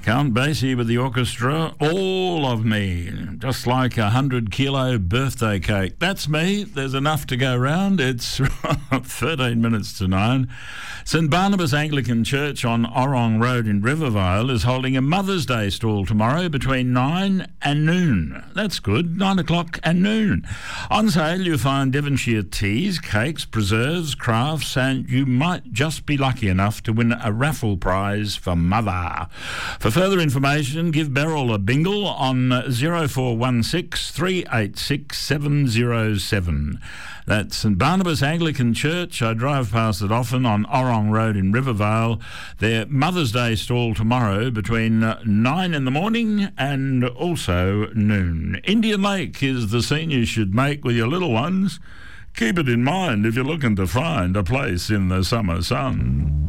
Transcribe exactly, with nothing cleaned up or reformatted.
Count Basie with the orchestra, All of Me, just like a hundred kilo birthday cake. That's me. There's enough to go round. It's thirteen minutes to nine. St Barnabas Anglican Church on Orrong Road in Rivervale is holding a Mother's Day stall tomorrow between nine and noon. That's good, nine o'clock and noon. On sale you find Devonshire teas, cakes, preserves, crafts, and you might just be lucky enough to win a raffle prize for Mother. For further information, give Beryl a bingle on zero four one six, three eight six, seven zero seven. That's St Barnabas Anglican Church. I drive past it often on Orrong Road in Rivervale. Their Mother's Day stall tomorrow between nine in the morning and also noon. Indian Lake is the scene you should make with your little ones. Keep it in mind if you're looking to find a place in the summer sun.